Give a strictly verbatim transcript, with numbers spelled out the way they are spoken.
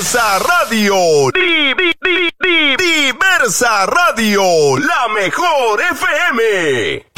Diversa Radio. Di, di, di, di, Diversa Radio, la mejor F M.